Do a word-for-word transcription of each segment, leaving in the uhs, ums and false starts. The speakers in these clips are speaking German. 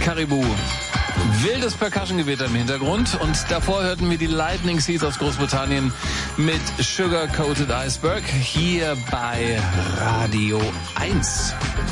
Caribou. Wildes Percussion-Gewitter im Hintergrund. Und davor hörten wir die Lightning Seeds aus Großbritannien mit Sugar Coated Iceberg hier bei Radio eins.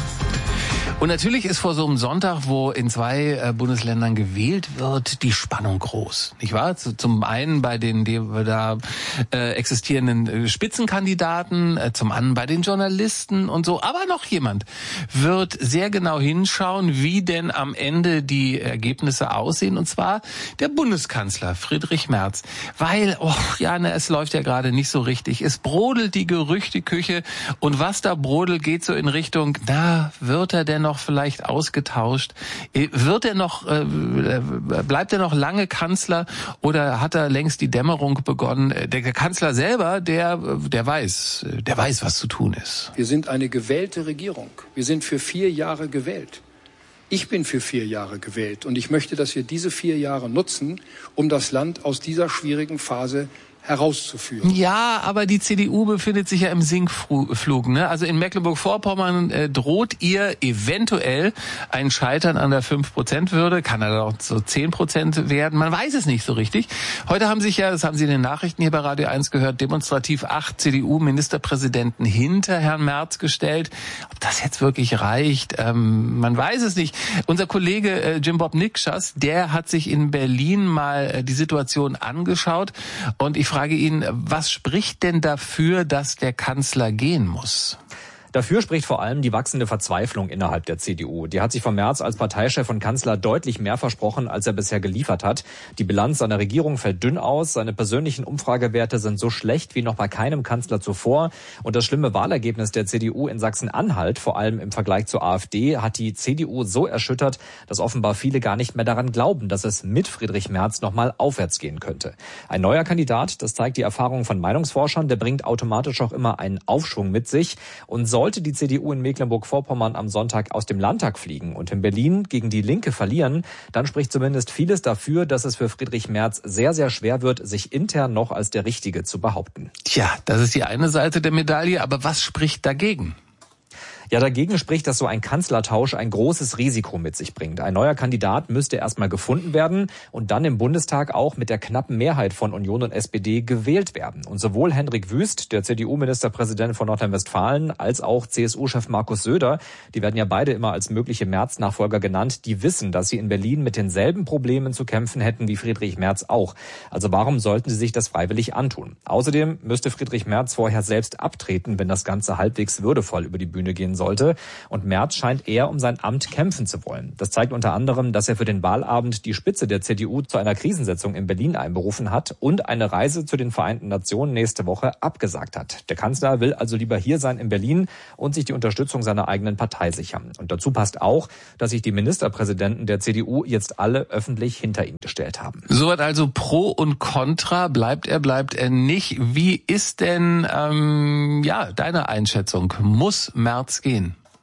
Und natürlich ist vor so einem Sonntag, wo in zwei äh, Bundesländern gewählt wird, die Spannung groß, nicht wahr? Zum einen bei den die, da äh, existierenden äh, Spitzenkandidaten, äh, zum anderen bei den Journalisten und so. Aber noch jemand wird sehr genau hinschauen, wie denn am Ende die Ergebnisse aussehen, und zwar der Bundeskanzler Friedrich Merz. Weil, oh ja, ne, es läuft ja gerade nicht so richtig. Es brodelt die Gerüchteküche, und was da brodelt, geht so in Richtung, na, wird er denn noch vielleicht ausgetauscht? Wird er noch, äh, bleibt er noch lange Kanzler, oder hat er längst die Dämmerung begonnen? Der Kanzler selber, der, der weiß, der weiß, was zu tun ist. Wir sind eine gewählte Regierung. Wir sind für vier Jahre gewählt. Ich bin für vier Jahre gewählt, und ich möchte, dass wir diese vier Jahre nutzen, um das Land aus dieser schwierigen Phase herauszuführen. Ja, aber die C D U befindet sich ja im Sinkflug, ne? Also in Mecklenburg-Vorpommern äh, droht ihr eventuell ein Scheitern an der fünf Prozent Hürde. Kann er auch so zehn Prozent werden? Man weiß es nicht so richtig. Heute haben sich ja, das haben Sie in den Nachrichten hier bei Radio eins gehört, demonstrativ acht C D U-Ministerpräsidenten hinter Herrn Merz gestellt. Ob das jetzt wirklich reicht, ähm, man weiß es nicht. Unser Kollege äh, Jim Bob Nikschas, der hat sich in Berlin mal äh, die Situation angeschaut, und ich frage ihn, was spricht denn dafür, dass der Kanzler gehen muss? Dafür spricht vor allem die wachsende Verzweiflung innerhalb der C D U. Die hat sich von Merz als Parteichef und Kanzler deutlich mehr versprochen, als er bisher geliefert hat. Die Bilanz seiner Regierung fällt dünn aus. Seine persönlichen Umfragewerte sind so schlecht wie noch bei keinem Kanzler zuvor. Und das schlimme Wahlergebnis der C D U in Sachsen-Anhalt, vor allem im Vergleich zur AfD, hat die C D U so erschüttert, dass offenbar viele gar nicht mehr daran glauben, dass es mit Friedrich Merz nochmal aufwärts gehen könnte. Ein neuer Kandidat, das zeigt die Erfahrung von Meinungsforschern, der bringt automatisch auch immer einen Aufschwung mit sich. Und soll Sollte die C D U in Mecklenburg-Vorpommern am Sonntag aus dem Landtag fliegen und in Berlin gegen die Linke verlieren, dann spricht zumindest vieles dafür, dass es für Friedrich Merz sehr, sehr schwer wird, sich intern noch als der Richtige zu behaupten. Tja, das ist die eine Seite der Medaille, aber was spricht dagegen? Ja, dagegen spricht, dass so ein Kanzlertausch ein großes Risiko mit sich bringt. Ein neuer Kandidat müsste erstmal gefunden werden und dann im Bundestag auch mit der knappen Mehrheit von Union und S P D gewählt werden. Und sowohl Hendrik Wüst, der C D U-Ministerpräsident von Nordrhein-Westfalen, als auch C S U-Chef Markus Söder, die werden ja beide immer als mögliche Merz-Nachfolger genannt, die wissen, dass sie in Berlin mit denselben Problemen zu kämpfen hätten wie Friedrich Merz auch. Also warum sollten sie sich das freiwillig antun? Außerdem müsste Friedrich Merz vorher selbst abtreten, wenn das Ganze halbwegs würdevoll über die Bühne gehen soll. sollte. Und Merz scheint eher um sein Amt kämpfen zu wollen. Das zeigt unter anderem, dass er für den Wahlabend die Spitze der C D U zu einer Krisensitzung in Berlin einberufen hat und eine Reise zu den Vereinten Nationen nächste Woche abgesagt hat. Der Kanzler will also lieber hier sein in Berlin und sich die Unterstützung seiner eigenen Partei sichern. Und dazu passt auch, dass sich die Ministerpräsidenten der C D U jetzt alle öffentlich hinter ihn gestellt haben. Soweit also Pro und Contra. Bleibt er, bleibt er nicht. Wie ist denn ähm, ja deine Einschätzung? Muss Merz gehen?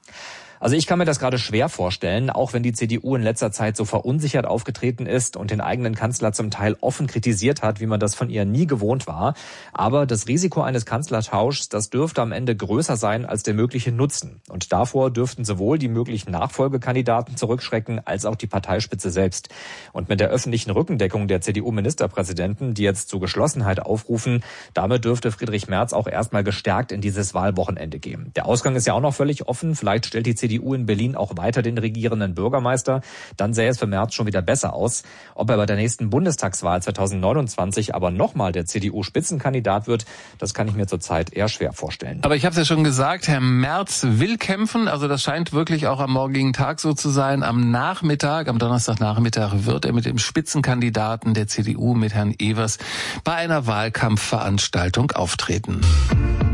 Also ich kann mir das gerade schwer vorstellen, auch wenn die C D U in letzter Zeit so verunsichert aufgetreten ist und den eigenen Kanzler zum Teil offen kritisiert hat, wie man das von ihr nie gewohnt war. Aber das Risiko eines Kanzlertauschs, das dürfte am Ende größer sein als der mögliche Nutzen. Und davor dürften sowohl die möglichen Nachfolgekandidaten zurückschrecken, als auch die Parteispitze selbst. Und mit der öffentlichen Rückendeckung der C D U-Ministerpräsidenten, die jetzt zu Geschlossenheit aufrufen, damit dürfte Friedrich Merz auch erstmal gestärkt in dieses Wahlwochenende gehen. Der Ausgang ist ja auch noch völlig offen. Vielleicht stellt die C D U in Berlin auch weiter den regierenden Bürgermeister. Dann sähe es für Merz schon wieder besser aus. Ob er bei der nächsten Bundestagswahl zweitausendneunundzwanzig aber nochmal der C D U-Spitzenkandidat wird, das kann ich mir zurzeit eher schwer vorstellen. Aber ich habe es ja schon gesagt, Herr Merz will kämpfen. Also das scheint wirklich auch am morgigen Tag so zu sein. Am Nachmittag, am Donnerstagnachmittag wird er mit dem Spitzenkandidaten der C D U, mit Herrn Evers, bei einer Wahlkampfveranstaltung auftreten.